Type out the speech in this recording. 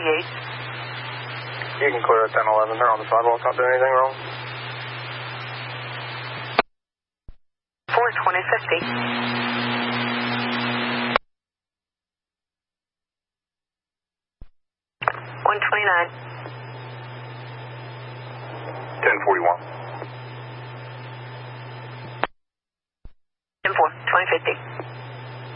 You can clear at 1011. They're on the sidewalk, not doing anything wrong. 42050. 129. 1041. 10-4, 2050.